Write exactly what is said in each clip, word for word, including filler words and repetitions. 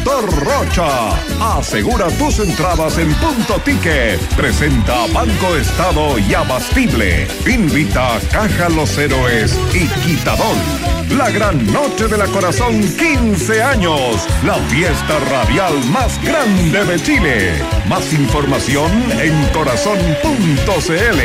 Rocha. Asegura tus entradas en Punto Ticket. Presenta Banco Estado y Abastible. Invita a Caja Los Héroes y Quitador. La gran noche de la Corazón, quince años. La fiesta radial más grande de Chile. Más información en corazón punto c l.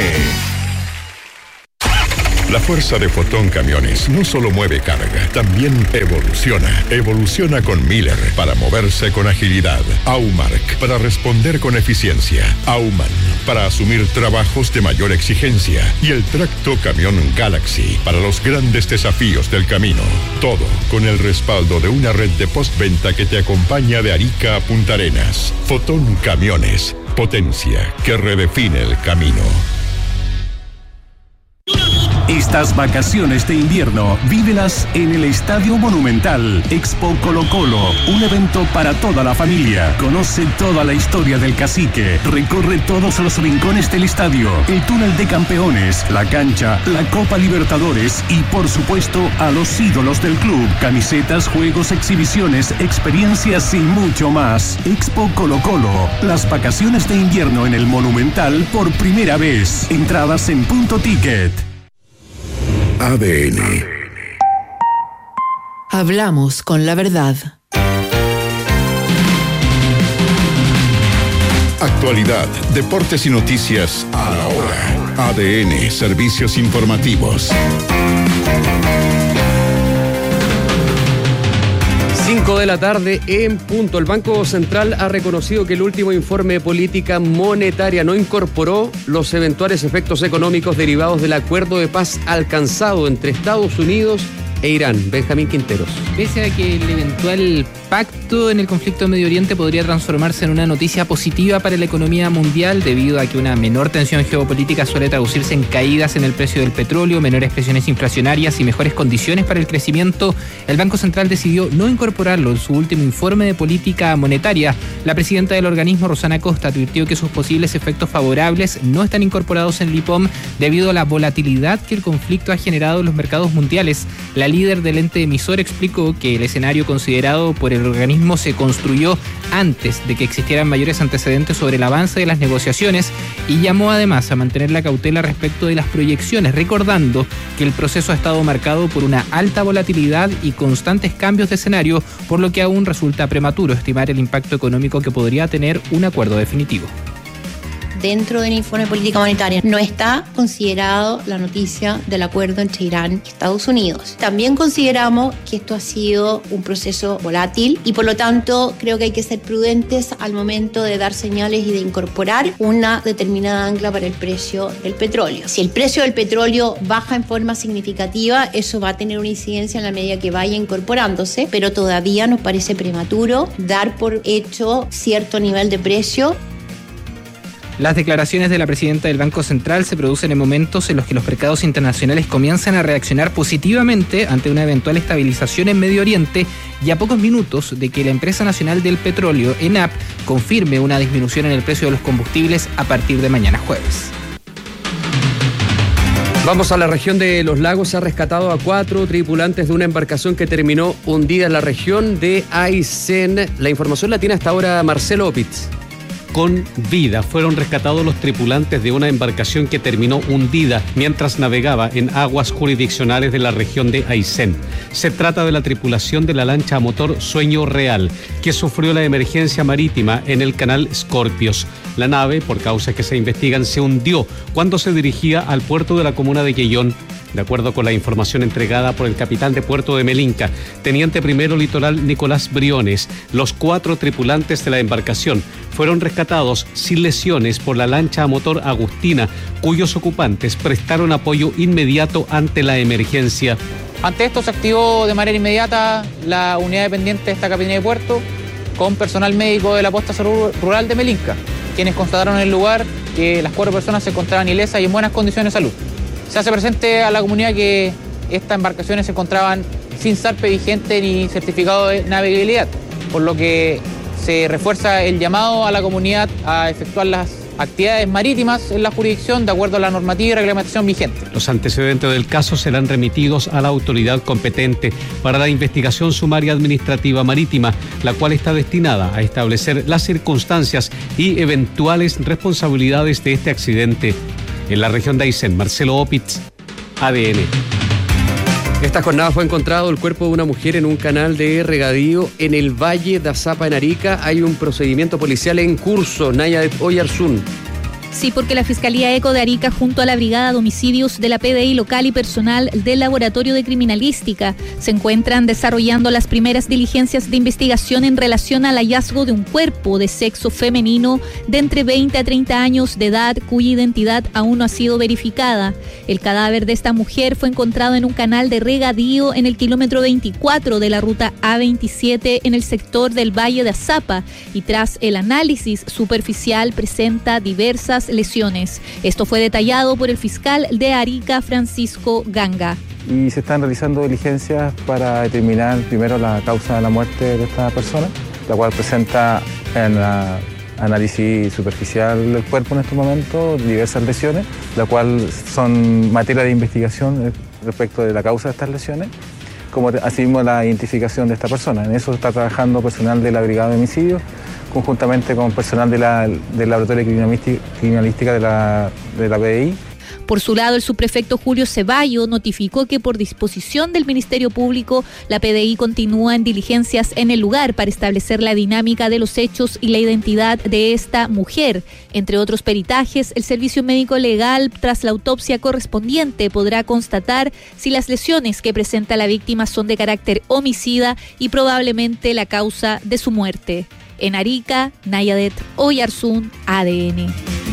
La fuerza de Fotón Camiones no solo mueve carga, también evoluciona. Evoluciona con Miller para moverse con agilidad. Aumark para responder con eficiencia. Auman para asumir trabajos de mayor exigencia. Y el tracto camión Galaxy para los grandes desafíos del camino. Todo con el respaldo de una red de postventa que te acompaña de Arica a Punta Arenas. Fotón Camiones, potencia que redefine el camino. Estas vacaciones de invierno, vívelas en el Estadio Monumental. Expo Colo Colo, un evento para toda la familia. Conoce toda la historia del cacique. Recorre todos los rincones del estadio, el túnel de campeones, la cancha, la Copa Libertadores y, por supuesto, a los ídolos del club. Camisetas, juegos, exhibiciones, experiencias y mucho más. Expo Colo Colo, las vacaciones de invierno en el Monumental por primera vez. Entradas en Punto Ticket. A D N. Hablamos con la verdad. Actualidad, deportes y noticias a la hora. A D N, servicios informativos. cinco de la tarde en punto. El Banco Central ha reconocido que el último informe de política monetaria no incorporó los eventuales efectos económicos derivados del acuerdo de paz alcanzado entre Estados Unidos e Irán. Benjamín Quinteros. Pese a que el eventual pacto en el conflicto de Medio Oriente podría transformarse en una noticia positiva para la economía mundial, debido a que una menor tensión geopolítica suele traducirse en caídas en el precio del petróleo, menores presiones inflacionarias y mejores condiciones para el crecimiento, el Banco Central decidió no incorporarlo en su último informe de política monetaria. La presidenta del organismo, Rosana Costa, advirtió que sus posibles efectos favorables no están incorporados en el I P O M debido a la volatilidad que el conflicto ha generado en los mercados mundiales. La líder del ente emisor explicó que el escenario considerado por el organismo se construyó antes de que existieran mayores antecedentes sobre el avance de las negociaciones y llamó además a mantener la cautela respecto de las proyecciones, recordando que el proceso ha estado marcado por una alta volatilidad y constantes cambios de escenario, por lo que aún resulta prematuro estimar el impacto económico que podría tener un acuerdo definitivo. Dentro del informe de política monetaria no está considerado la noticia del acuerdo entre Irán y Estados Unidos. También consideramos que esto ha sido un proceso volátil y por lo tanto creo que hay que ser prudentes al momento de dar señales y de incorporar una determinada ancla para el precio del petróleo. Si el precio del petróleo baja en forma significativa, eso va a tener una incidencia en la medida que vaya incorporándose, pero todavía nos parece prematuro dar por hecho cierto nivel de precio. Las declaraciones de la presidenta del Banco Central se producen en momentos en los que los mercados internacionales comienzan a reaccionar positivamente ante una eventual estabilización en Medio Oriente y a pocos minutos de que la empresa nacional del petróleo, ENAP, confirme una disminución en el precio de los combustibles a partir de mañana jueves. Vamos a la región de Los Lagos. Se ha rescatado a cuatro tripulantes de una embarcación que terminó hundida en la región de Aysén. La información la tiene hasta ahora Marcelo Opitz. Con vida fueron rescatados los tripulantes de una embarcación que terminó hundida mientras navegaba en aguas jurisdiccionales de la región de Aysén. Se trata de la tripulación de la lancha a motor Sueño Real, que sufrió la emergencia marítima en el canal Scorpios. La nave, por causas que se investigan, se hundió cuando se dirigía al puerto de la comuna de Quellón. De acuerdo con la información entregada por el capitán de Puerto de Melinca, teniente primero litoral Nicolás Briones, los cuatro tripulantes de la embarcación fueron rescatados sin lesiones por la lancha a motor Agustina, cuyos ocupantes prestaron apoyo inmediato ante la emergencia. Ante esto se activó de manera inmediata la unidad dependiente de esta capitanía de puerto con personal médico de la posta rural de Melinca, quienes constataron en el lugar que las cuatro personas se encontraban ilesas y en buenas condiciones de salud. Se hace presente a la comunidad que estas embarcaciones se encontraban sin zarpe vigente ni certificado de navegabilidad, por lo que se refuerza el llamado a la comunidad a efectuar las actividades marítimas en la jurisdicción de acuerdo a la normativa y reglamentación vigente. Los antecedentes del caso serán remitidos a la autoridad competente para la investigación sumaria administrativa marítima, la cual está destinada a establecer las circunstancias y eventuales responsabilidades de este accidente. En la región de Aysén, Marcelo Opitz, A D N. Esta jornada fue encontrado el cuerpo de una mujer en un canal de regadío en el Valle de Azapa, en Arica. Hay un procedimiento policial en curso. Nayadet Oyarzún. Sí, porque la Fiscalía Eco de Arica, junto a la Brigada de Homicidios de la P D I local y personal del Laboratorio de Criminalística, se encuentran desarrollando las primeras diligencias de investigación en relación al hallazgo de un cuerpo de sexo femenino de entre veinte a treinta años de edad, cuya identidad aún no ha sido verificada. El cadáver de esta mujer fue encontrado en un canal de regadío en el kilómetro veinticuatro de la ruta A veintisiete en el sector del Valle de Azapa, y tras el análisis superficial presenta diversas lesiones. Esto fue detallado por el fiscal de Arica, Francisco Ganga. Y se están realizando diligencias para determinar primero la causa de la muerte de esta persona, la cual presenta en la análisis superficial del cuerpo en este momento diversas lesiones, la cual son materia de investigación respecto de la causa de estas lesiones, como asimismo la identificación de esta persona. En eso está trabajando personal de la Brigada de Homicidios, conjuntamente con personal de la, del Laboratorio de Criminalística de la, de la P D I. Por su lado, el subprefecto Julio Ceballo notificó que por disposición del Ministerio Público, la P D I continúa en diligencias en el lugar para establecer la dinámica de los hechos y la identidad de esta mujer. Entre otros peritajes, el Servicio Médico Legal, tras la autopsia correspondiente, podrá constatar si las lesiones que presenta la víctima son de carácter homicida y probablemente la causa de su muerte. En Arica, Nayadet Oyarzún, A D N.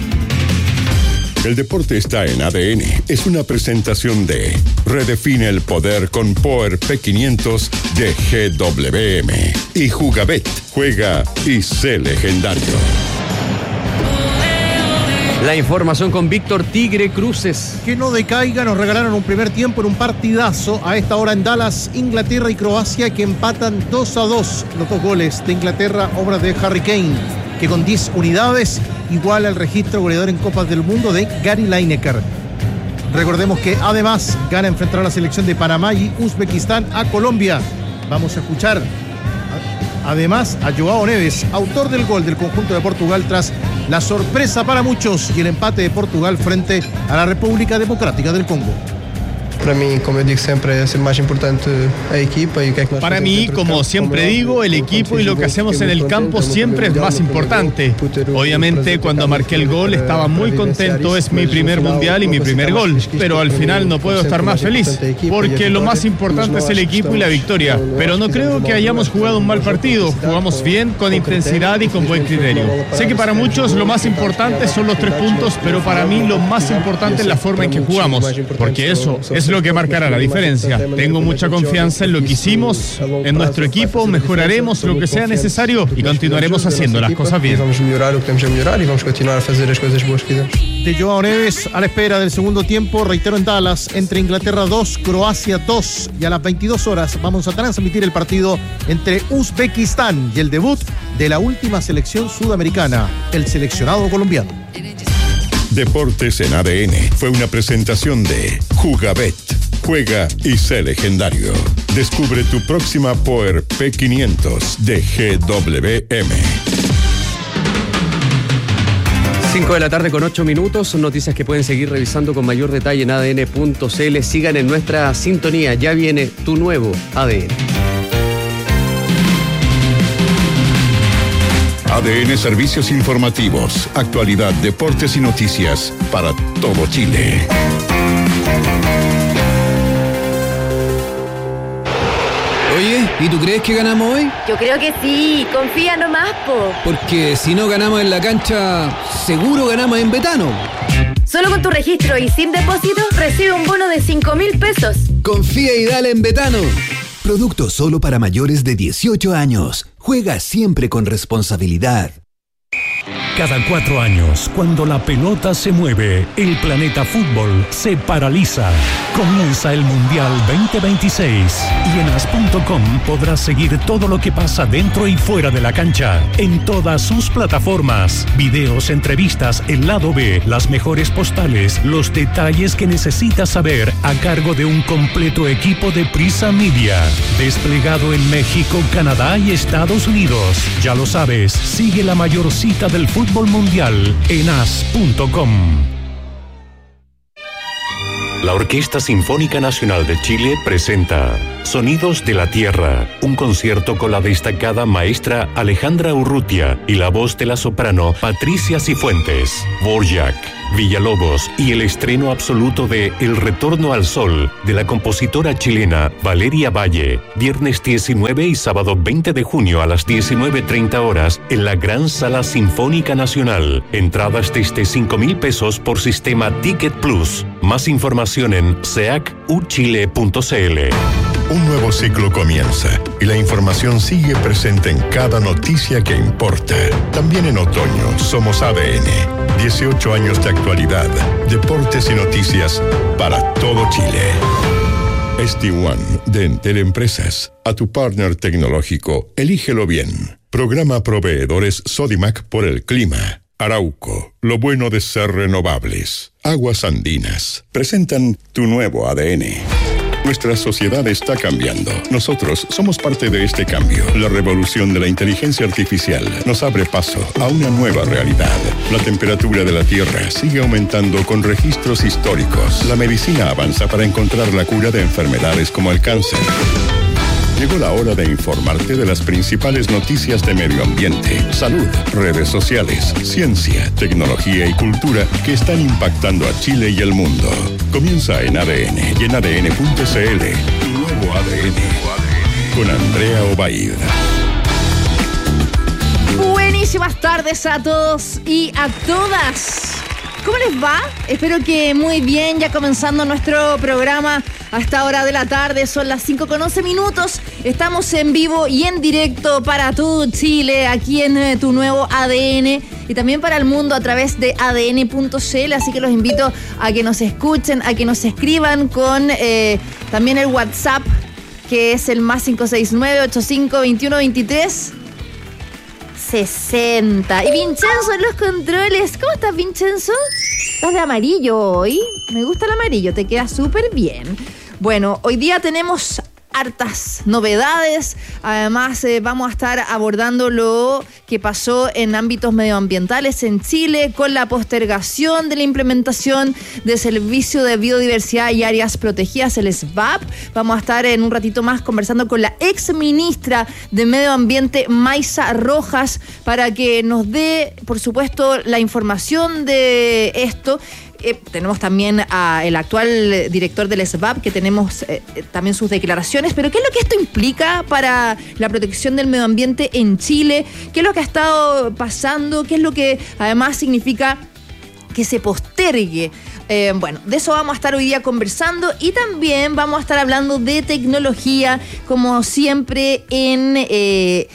El deporte está en A D N. Es una presentación de Redefine el poder con Power P quinientos de G W M. Y Jugabet. Juega y sé legendario. La información con Víctor Tigre Cruces. Que no decaiga, nos regalaron un primer tiempo en un partidazo. A esta hora en Dallas, Inglaterra y Croacia, que empatan dos a dos. Los dos goles de Inglaterra, obra de Harry Kane, que con diez unidades iguala el registro goleador en Copas del Mundo de Gary Lineker. Recordemos que además gana enfrentar a la selección de Panamá y Uzbekistán a Colombia. Vamos a escuchar además a Joao Neves, autor del gol del conjunto de Portugal tras la sorpresa para muchos y el empate de Portugal frente a la República Democrática del Congo. Para mí, como digo siempre, es el más importante la equipa y que Para mí, como siempre digo, el equipo y lo que hacemos en el campo siempre es más importante. Obviamente, cuando marqué el gol estaba muy contento, es mi primer mundial y mi primer gol, pero al final no puedo estar más feliz, porque lo más importante es el equipo y la victoria. Pero no creo que hayamos jugado un mal partido, jugamos bien, con intensidad y con buen criterio. Sé que para muchos lo más importante son los tres puntos, pero para mí lo más importante es la forma en que jugamos, porque eso es lo que marcará la diferencia. Tengo mucha confianza en lo que hicimos, en nuestro equipo, mejoraremos lo que sea necesario y continuaremos haciendo las cosas bien. Vamos a mejorar lo que tenemos que mejorar y vamos a continuar a hacer las cosas buenas que tenemos. De Joao Neves a la espera del segundo tiempo, reitero, en Dallas, entre Inglaterra dos, Croacia dos, y a las veintidós horas vamos a transmitir el partido entre Uzbekistán y el debut de la última selección sudamericana, el seleccionado colombiano. Deportes en A D N fue una presentación de Jugabet. Juega y sé legendario. Descubre tu próxima Power P quinientos de G W M. cinco de la tarde con ocho minutos, noticias que pueden seguir revisando con mayor detalle en A D N punto C L. Sigan en nuestra sintonía, ya viene tu nuevo A D N. A D N Servicios Informativos, actualidad, deportes y noticias para todo Chile. Oye, ¿y tú crees que ganamos hoy? Yo creo que sí, confía nomás, po. Porque si no ganamos en la cancha, seguro ganamos en Betano. Solo con tu registro y sin depósito, recibe un bono de cinco mil pesos. Confía y dale en Betano. Producto solo para mayores de dieciocho años. Juega siempre con responsabilidad. Cada cuatro años, cuando la pelota se mueve, el planeta fútbol se paraliza. Comienza el Mundial veinte veintiséis y en as punto com podrás seguir todo lo que pasa dentro y fuera de la cancha, en todas sus plataformas. Videos, entrevistas, el lado B, las mejores postales, los detalles que necesitas saber a cargo de un completo equipo de Prisa Media. Desplegado en México, Canadá y Estados Unidos. Ya lo sabes, sigue la mayor cita del fútbol Fútbol Mundial en as punto com. La Orquesta Sinfónica Nacional de Chile presenta Sonidos de la Tierra, un concierto con la destacada maestra Alejandra Urrutia y la voz de la soprano Patricia Cifuentes. Dvorak, Villalobos y el estreno absoluto de El Retorno al Sol de la compositora chilena Valeria Valle, viernes diecinueve y sábado veinte de junio a las diecinueve treinta horas en la Gran Sala Sinfónica Nacional. Entradas desde cinco mil pesos por sistema Ticket Plus. Más información en seac u chile punto c l. Un nuevo ciclo comienza y la información sigue presente en cada noticia que importa. También en otoño somos A D N. dieciocho años de actualidad, deportes y noticias para todo Chile. S D One de Entel Empresas. A tu partner tecnológico, elígelo bien. Programa Proveedores Sodimac por el clima. Arauco, lo bueno de ser renovables. Aguas Andinas presentan tu nuevo A D N. Nuestra sociedad está cambiando. Nosotros somos parte de este cambio. La revolución de la inteligencia artificial nos abre paso a una nueva realidad. La temperatura de la Tierra sigue aumentando con registros históricos. La medicina avanza para encontrar la cura de enfermedades como el cáncer. Llegó la hora de informarte de las principales noticias de medio ambiente, salud, redes sociales, ciencia, tecnología y cultura que están impactando a Chile y el mundo. Comienza en A D N y en A D N punto c l. Tu nuevo A D N con Andrea Obaid. Buenísimas tardes a todos y a todas. ¿Cómo les va? Espero que muy bien, ya comenzando nuestro programa a esta hora de la tarde, son las cinco con once minutos, estamos en vivo y en directo para todo Chile, aquí en eh, tu nuevo A D N y también para el mundo a través de A D N punto c l, así que los invito a que nos escuchen, a que nos escriban con eh, también el WhatsApp, que es el más cinco seis nueve, ocho cinco, veintiuno, veintitrés, sesenta. Y Vincenzo en los controles. ¿Cómo estás, Vincenzo? Estás de amarillo hoy. Me gusta el amarillo, te queda súper bien. Bueno, hoy día tenemos hartas novedades. Además, eh, vamos a estar abordando lo que pasó en ámbitos medioambientales en Chile con la postergación de la implementación del Servicio de Biodiversidad y Áreas Protegidas, el S B A P. Vamos a estar en un ratito más conversando con la ex ministra de Medio Ambiente, Maisa Rojas, para que nos dé, por supuesto, la información de esto. Eh, tenemos también al actual director del S B A P, que tenemos eh, también sus declaraciones, pero ¿qué es lo que esto implica para la protección del medio ambiente en Chile? ¿Qué es lo que ha estado pasando? ¿Qué es lo que además significa que se postergue? Eh, bueno, de eso vamos a estar hoy día conversando y también vamos a estar hablando de tecnología, como siempre en eh,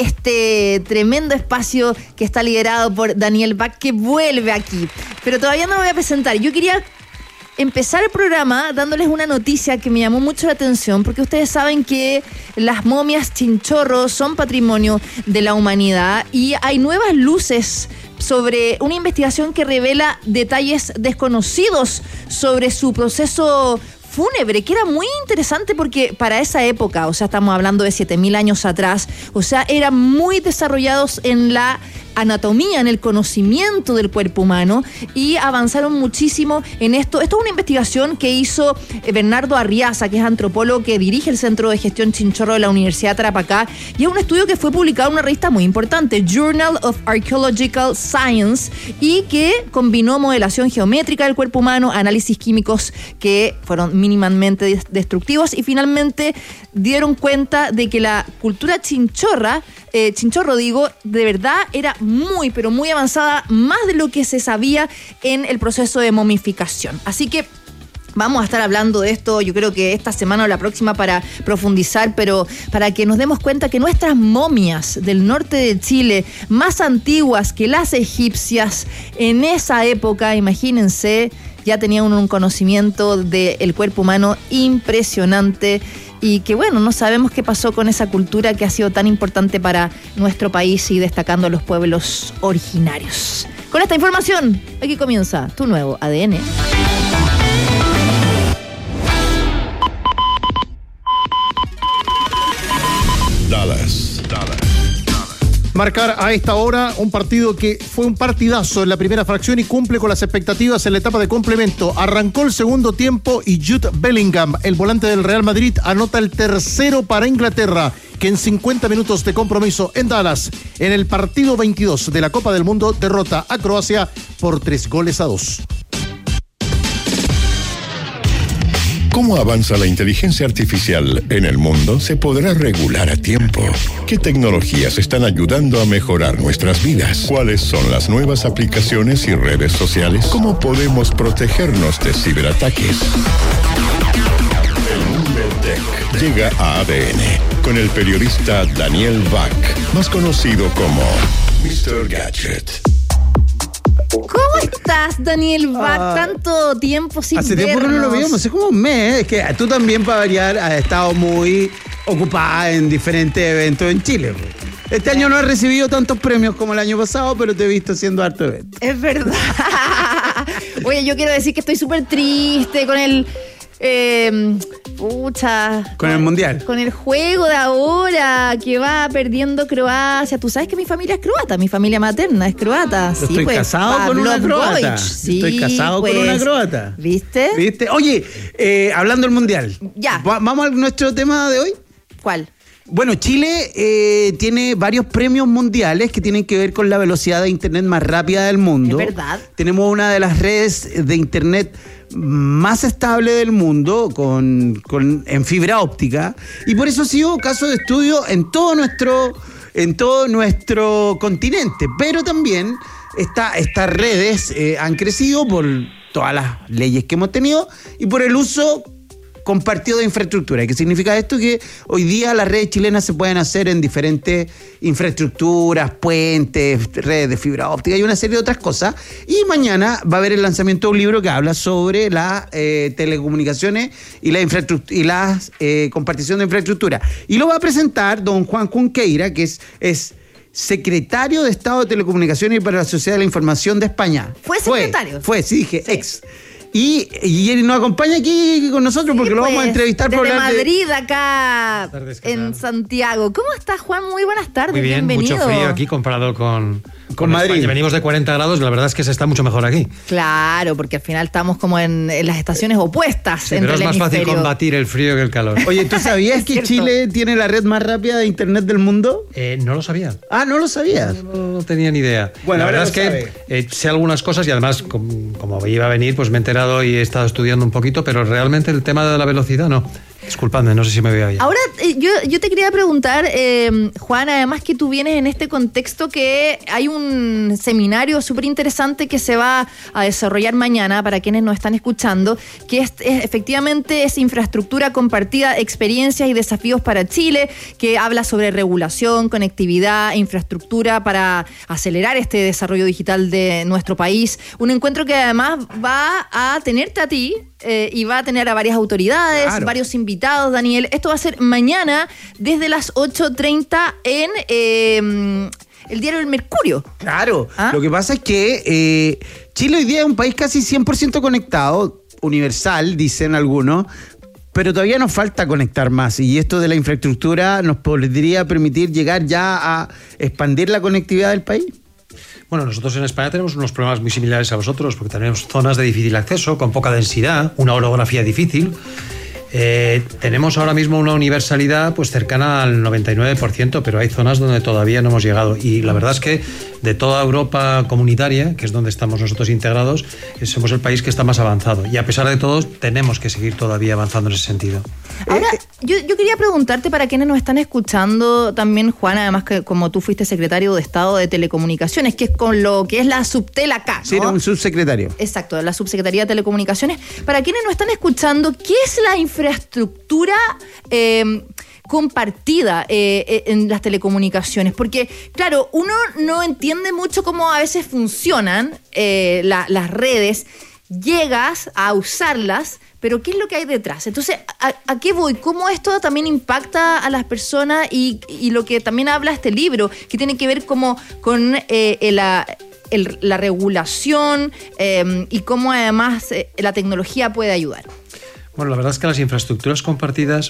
este tremendo espacio que está liderado por Daniel Bach, que vuelve aquí. Pero todavía no me voy a presentar. Yo quería empezar el programa dándoles una noticia que me llamó mucho la atención, porque ustedes saben que las momias chinchorro son patrimonio de la humanidad y hay nuevas luces sobre una investigación que revela detalles desconocidos sobre su proceso fúnebre, que era muy interesante porque para esa época, o sea, estamos hablando de siete mil años atrás, o sea, eran muy desarrollados en la anatomía, en el conocimiento del cuerpo humano y avanzaron muchísimo en esto. Esto es una investigación que hizo Bernardo Arriaza, que es antropólogo que dirige el Centro de Gestión Chinchorro de la Universidad de Tarapacá, y es un estudio que fue publicado en una revista muy importante, Journal of Archaeological Science, y que combinó modelación geométrica del cuerpo humano, análisis químicos que fueron mínimamente destructivos y finalmente dieron cuenta de que la cultura chinchorra, eh, chinchorro digo, de verdad era muy, pero muy avanzada, más de lo que se sabía en el proceso de momificación. Así que Vamos a estar hablando de esto, yo creo que esta semana o la próxima para profundizar, pero para que nos demos cuenta que nuestras momias del norte de Chile, más antiguas que las egipcias, en esa época, imagínense, ya tenían un conocimiento del cuerpo humano impresionante y que bueno, no sabemos qué pasó con esa cultura que ha sido tan importante para nuestro país y destacando a los pueblos originarios. Con esta información, aquí comienza tu nuevo A D N. Dallas, Dallas. Marcar a esta hora un partido que fue un partidazo en la primera fracción y cumple con las expectativas en la etapa de complemento. Arrancó el segundo tiempo y Jude Bellingham, el volante del Real Madrid, anota el tercero para Inglaterra, que en cincuenta minutos de compromiso en Dallas, en el partido veintidós de la Copa del Mundo, derrota a Croacia por tres goles a dos. ¿Cómo avanza la inteligencia artificial en el mundo? ¿Se podrá regular a tiempo? ¿Qué tecnologías están ayudando a mejorar nuestras vidas? ¿Cuáles son las nuevas aplicaciones y redes sociales? ¿Cómo podemos protegernos de ciberataques? El mundo tech llega a A D N con el periodista Daniel Bach, más conocido como mister Gadget. ¿Cómo estás, Daniel Bach? Ah, Tanto tiempo sin Hace vernos. tiempo que no lo veíamos, hace como un mes. Es que tú también, para variar, has estado muy ocupada en diferentes eventos en Chile. Este año no has recibido tantos premios como el año pasado, pero te he visto haciendo harto evento. Es verdad. Oye, yo quiero decir que estoy súper triste con el... Eh, pucha. Con el mundial. Con el juego de ahora que va perdiendo Croacia. Tú sabes que mi familia es croata, mi familia materna es croata. Yo sí, estoy pues, casado Pavlo con una croata. Boich. Sí, estoy casado pues, con una croata. ¿Viste? ¿Viste? Oye, eh, hablando del mundial. Ya. Va- ¿Vamos a nuestro tema de hoy? ¿Cuál? Bueno, Chile eh, tiene varios premios mundiales que tienen que ver con la velocidad de internet más rápida del mundo. Es verdad. Tenemos una de las redes de internet más estable del mundo con, con, en fibra óptica, y por eso ha sido caso de estudio en todo nuestro, en todo nuestro continente. Pero también esta, estas redes eh, han crecido por todas las leyes que hemos tenido y por el uso compartido de infraestructura. ¿Qué significa esto? Que hoy día las redes chilenas se pueden hacer en diferentes infraestructuras, puentes, redes de fibra óptica y una serie de otras cosas. Y mañana va a haber el lanzamiento de un libro que habla sobre las eh, telecomunicaciones y la infraestructura y la eh, compartición de infraestructura. Y lo va a presentar don Juan Junqueira, que es, es secretario de Estado de Telecomunicaciones y para la Sociedad de la Información de España. ¿Fue secretario? Fue, fue sí, dije, sí. ex. Y, y él nos acompaña aquí con nosotros porque sí, lo vamos pues, a entrevistar por desde hablar Madrid, de... acá tardes, en Santiago. ¿Cómo estás, Juan? Muy buenas tardes, Muy bien, bienvenido. mucho frío aquí comparado con, con, con Madrid. España. Venimos de cuarenta grados, la verdad es que se está mucho mejor aquí. Claro, porque al final estamos como en, en las estaciones opuestas. Sí, entre pero es el más fácil hemisferio. combatir el frío que el calor. Oye, ¿tú sabías que cierto. Chile tiene la red más rápida de internet del mundo? Eh, no lo sabía. Ah, ¿no lo sabías? No, no tenía ni idea. Bueno, la verdad es ahora que eh, sé algunas cosas y además, como, como iba a venir, pues me he enterado y he estado estudiando un poquito, pero realmente el tema de la velocidad no. Disculpadme, no sé si me veo bien. Ahora, eh, yo, yo te quería preguntar, eh, Juan, además que tú vienes en este contexto que hay un seminario súper interesante que se va a desarrollar mañana para quienes nos están escuchando, que es, es, efectivamente es infraestructura compartida, experiencias y desafíos para Chile, que habla sobre regulación, conectividad, infraestructura para acelerar este desarrollo digital de nuestro país. Un encuentro que además va a tenerte a ti, Eh, y va a tener a varias autoridades, claro. varios invitados, Daniel. Esto va a ser mañana desde las ocho treinta en eh, el diario El Mercurio. Claro, ¿Ah? Lo que pasa es que eh, Chile hoy día es un país casi cien por ciento conectado, universal, dicen algunos, pero todavía nos falta conectar más, y esto de la infraestructura nos podría permitir llegar ya a expandir la conectividad del país. Bueno, nosotros en España tenemos unos problemas muy similares a vosotros, porque tenemos zonas de difícil acceso, con poca densidad, una orografía difícil. Eh, tenemos ahora mismo una universalidad pues cercana al noventa y nueve por ciento, pero hay zonas donde todavía no hemos llegado. Y la verdad es que de toda Europa comunitaria, que es donde estamos nosotros integrados, somos el país que está más avanzado. Y a pesar de todo, tenemos que seguir todavía avanzando en ese sentido. Ahora, yo, yo quería preguntarte para quienes nos están escuchando también, Juan, además que como tú fuiste secretario de Estado de Telecomunicaciones, que es con lo que es la Subtel acá, ¿no? Sí, era un subsecretario. Exacto, la Subsecretaría de Telecomunicaciones. Para quienes nos están escuchando, ¿qué es la infraestructura eh, compartida eh, en las telecomunicaciones? Porque, claro, uno no entiende mucho cómo a veces funcionan eh, la, las redes, llegas a usarlas, pero ¿qué es lo que hay detrás? Entonces, ¿a, a qué voy? ¿Cómo esto también impacta a las personas? Y, y lo que también habla este libro, que tiene que ver como con eh, la, el, la regulación eh, y cómo además eh, la tecnología puede ayudar. Bueno, la verdad es que las infraestructuras compartidas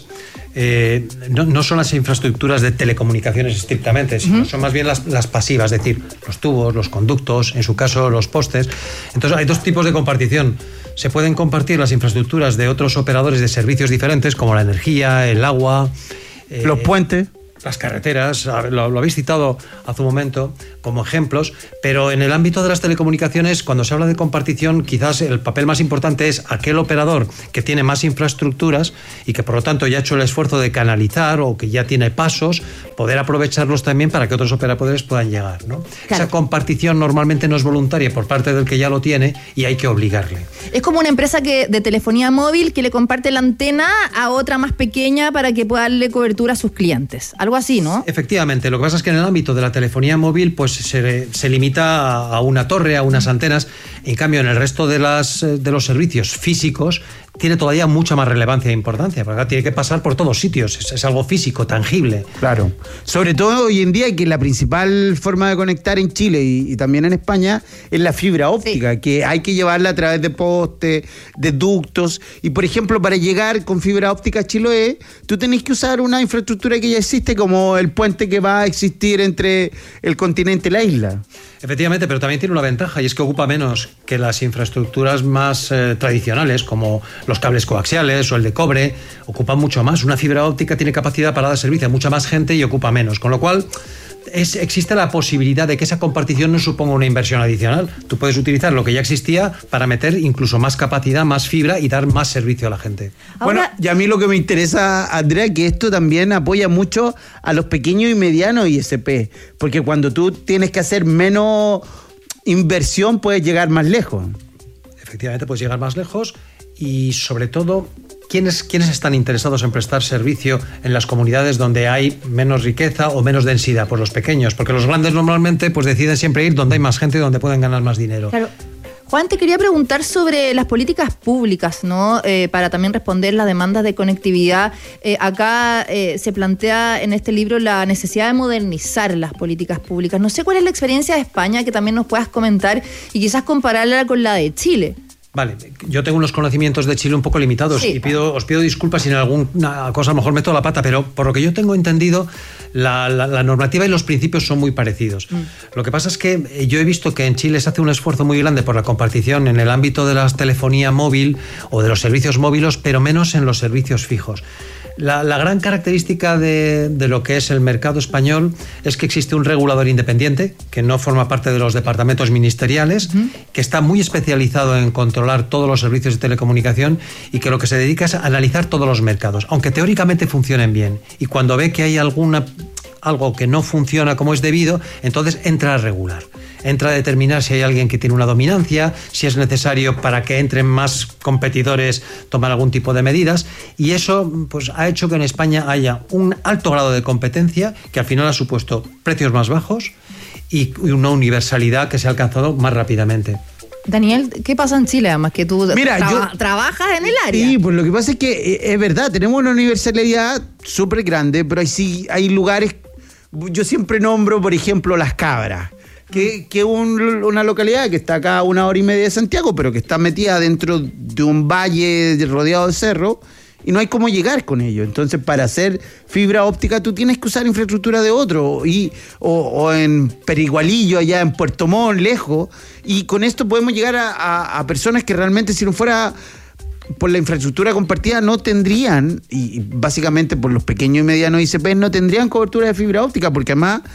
eh, no, no son las infraestructuras de telecomunicaciones estrictamente, sino uh-huh. son más bien las, las pasivas, es decir, los tubos, los conductos, en su caso los postes. Entonces hay dos tipos de compartición. Se pueden compartir las infraestructuras de otros operadores de servicios diferentes, como la energía, el agua... Eh, los puentes... Las carreteras, lo, lo habéis citado hace un momento como ejemplos, pero en el ámbito de las telecomunicaciones, cuando se habla de compartición, quizás el papel más importante es aquel operador que tiene más infraestructuras y que por lo tanto ya ha hecho el esfuerzo de canalizar o que ya tiene pasos, poder aprovecharlos también para que otros operadores puedan llegar, ¿no? Claro. Esa compartición normalmente no es voluntaria por parte del que ya lo tiene y hay que obligarle. Es como una empresa que, de telefonía móvil que le comparte la antena a otra más pequeña para que pueda darle cobertura a sus clientes. Algo así, ¿no? Efectivamente, lo que pasa es que en el ámbito de la telefonía móvil pues se, se limita a una torre, a unas antenas. En cambio, en el resto de, las, de los servicios físicos tiene todavía mucha más relevancia e importancia, porque tiene que pasar por todos sitios, es, es algo físico, tangible. Claro, sobre todo hoy en día, que la principal forma de conectar en Chile y, y también en España es la fibra óptica, sí. que hay que llevarla a través de postes, de ductos, y por ejemplo, para llegar con fibra óptica a Chiloé, tú tenés que usar una infraestructura que ya existe, como el puente que va a existir entre el continente y la isla. Efectivamente, pero también tiene una ventaja, y es que ocupa menos que las infraestructuras más eh, tradicionales, como los cables coaxiales o el de cobre, ocupan mucho más. Una fibra óptica tiene capacidad para dar servicio a mucha más gente y ocupa menos, con lo cual es, existe la posibilidad de que esa compartición no suponga una inversión adicional. Tú puedes utilizar lo que ya existía para meter incluso más capacidad, más fibra y dar más servicio a la gente. Ahora, bueno, y a mí lo que me interesa, Andrea, que esto también apoya mucho a los pequeños y medianos I S P, porque cuando tú tienes que hacer menos inversión puedes llegar más lejos. Efectivamente, puedes llegar más lejos. Y sobre todo, ¿quiénes, ¿quiénes están interesados en prestar servicio en las comunidades donde hay menos riqueza o menos densidad? Pues los pequeños, porque los grandes normalmente pues deciden siempre ir donde hay más gente y donde pueden ganar más dinero. Claro. Juan, te quería preguntar sobre las políticas públicas, ¿no? Eh, para también responder las demandas de conectividad. Eh, acá eh, se plantea en este libro la necesidad de modernizar las políticas públicas. No sé cuál es la experiencia de España, que también nos puedas comentar y quizás compararla con la de Chile. Vale, yo tengo unos conocimientos de Chile un poco limitados sí. y pido, os pido disculpas si en alguna cosa a lo mejor meto la pata, pero por lo que yo tengo entendido, la, la, la normativa y los principios son muy parecidos. Mm. Lo que pasa es que yo he visto que en Chile se hace un esfuerzo muy grande por la compartición en el ámbito de la telefonía móvil o de los servicios móviles, pero menos en los servicios fijos. La, la gran característica de, de lo que es el mercado español es que existe un regulador independiente que no forma parte de los departamentos ministeriales, uh-huh. que está muy especializado en controlar todos los servicios de telecomunicación y que lo que se dedica es a analizar todos los mercados, aunque teóricamente funcionen bien. Y cuando ve que hay alguna, algo que no funciona como es debido, entonces entra a regular. Entra a determinar si hay alguien que tiene una dominancia, si es necesario para que entren más competidores tomar algún tipo de medidas, y eso pues ha hecho que en España haya un alto grado de competencia que al final ha supuesto precios más bajos y una universalidad que se ha alcanzado más rápidamente. Daniel, ¿qué pasa en Chile además que tú Mira, traba- yo, trabajas en el área? Sí, pues lo que pasa es que es verdad, tenemos una universalidad súper grande, pero hay, sí, hay lugares, yo siempre nombro, por ejemplo, Las Cabras, que, que un, una localidad que está acá a una hora y media de Santiago, pero que está metida dentro de un valle rodeado de cerro, y no hay cómo llegar con ello. Entonces, para hacer fibra óptica tú tienes que usar infraestructura de otro, y, o, o en Perigualillo, allá en Puerto Montt, lejos, y con esto podemos llegar a, a, a personas que realmente, si no fuera por la infraestructura compartida, no tendrían, y básicamente por los pequeños y medianos I C P, no tendrían cobertura de fibra óptica, porque además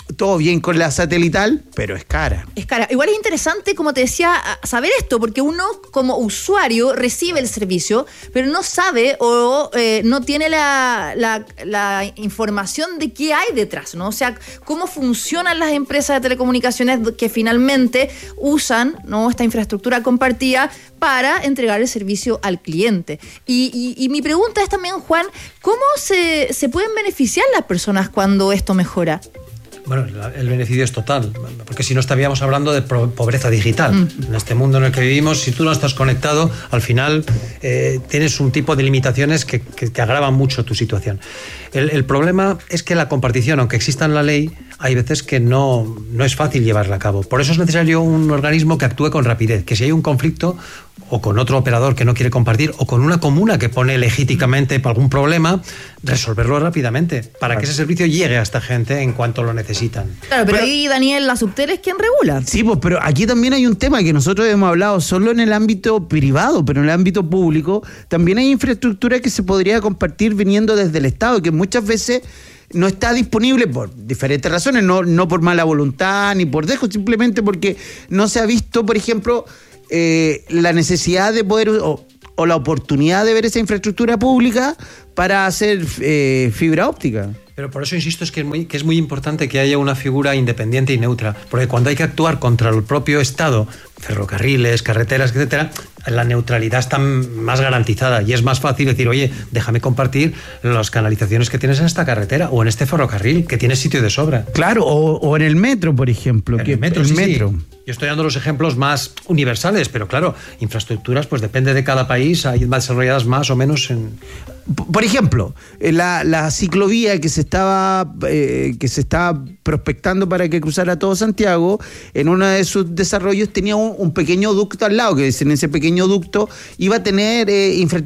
todo bien con la satelital, pero es cara. Es cara. Igual es interesante, como te decía, saber esto, porque uno como usuario recibe el servicio, pero no sabe o eh, no tiene la, la, la información de qué hay detrás, ¿no? O sea, cómo funcionan las empresas de telecomunicaciones que finalmente usan, ¿no?, esta infraestructura compartida para entregar el servicio al cliente. Y, y, y mi pregunta es también, Juan, ¿cómo se, se pueden beneficiar las personas cuando esto mejora? Bueno, el beneficio es total, porque si no estaríamos hablando de pobreza digital. Mm. En este mundo en el que vivimos, si tú no estás conectado, al final eh, tienes un tipo de limitaciones que, que, que agravan mucho tu situación. El, el problema es que la compartición, aunque exista en la ley, hay veces que no, no es fácil llevarla a cabo. Por eso es necesario un organismo que actúe con rapidez, que si hay un conflicto o con otro operador que no quiere compartir o con una comuna que pone legítimamente algún problema, resolverlo rápidamente para que ese servicio llegue a esta gente en cuanto lo necesitan. Claro, pero, pero ahí, Daniel, la Subtel es quien regula. Sí, pues, pero aquí también hay un tema que nosotros hemos hablado solo en el ámbito privado, pero en el ámbito público también hay infraestructura que se podría compartir viniendo desde el Estado, que muchas veces no está disponible por diferentes razones, no, no por mala voluntad ni por dejo, simplemente porque no se ha visto, por ejemplo, eh, la necesidad de poder o, o la oportunidad de ver esa infraestructura pública para hacer eh, fibra óptica. Pero por eso insisto es que es, muy, que es muy importante que haya una figura independiente y neutra, porque cuando hay que actuar contra el propio Estado, ferrocarriles, carreteras, etcétera, la neutralidad está más garantizada y es más fácil decir, oye, déjame compartir las canalizaciones que tienes en esta carretera o en este ferrocarril, que tienes sitio de sobra. Claro, o, o en el metro, por ejemplo. En que el metro, el sí, metro. Sí. Yo estoy dando los ejemplos más universales, pero claro, infraestructuras, pues depende de cada país, hay desarrolladas más o menos en... Por ejemplo, la, la ciclovía que se estaba eh, que se estaba prospectando para que cruzara todo Santiago, en uno de sus desarrollos tenía un, un pequeño ducto al lado, que en ese pequeño ducto iba a tener eh, infra,